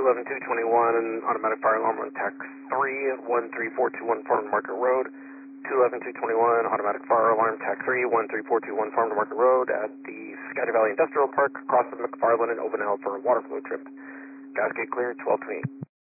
211-221, automatic fire alarm on TAC 3, 13421 Farm to Market Road. 211-221, automatic fire alarm, TAC 3, 13421 Farm to Market Road at the Skagit Valley Industrial Park, across the McFarland and Ovenel for a water flow trip. Cascade clear, 1228.